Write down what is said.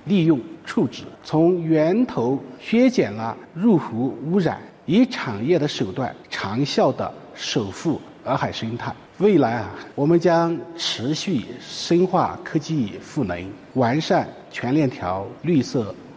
利用处置，从源头削减了入湖污染，以产业的手段长效地守护洱海生态。未来我们将持续深化科技赋能，完善全链条绿色